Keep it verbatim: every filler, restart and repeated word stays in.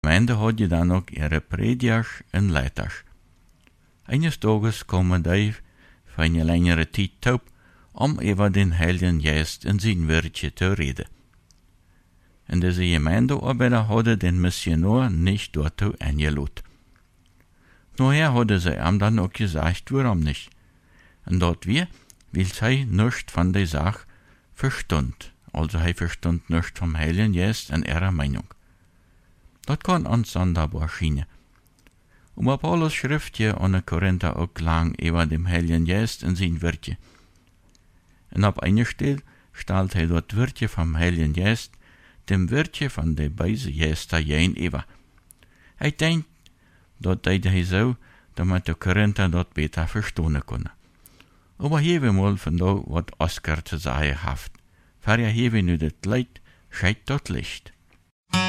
Gemeinde had je dan ook ihre Prediger en Leiters. Eines Tages komen die für eine längere Zeit taub, um über den Heiligen Geist in sein Wörtje zu reden. Und diese Gemeindearbeiter hadden den Missionar nicht dazu eingeladen. Nachher hadden sie ihm dann auch gesagt, warum nicht. Und dort wir, weil sie nichts von der Sache verstund. Also er verstund nichts vom Heiligen Geist in ihrer Meinung. Das kann uns sonderbar schienen. Aber Paulus schrift hier an die Korinther auch lang über dem Heiligen Geist in sein Wörtje. Und auf einer Stelle stellt er dort Wörtje vom Heiligen Geist dem Wörtje von der beiden Geister jen über. Ich denkt, dort deed hij so, damit die Korinther dort besser verstehen können. Aber hier wir mal von da, was Oskar zu sagen hat. Für ja hier wir nu das Leid, scheit dort Licht.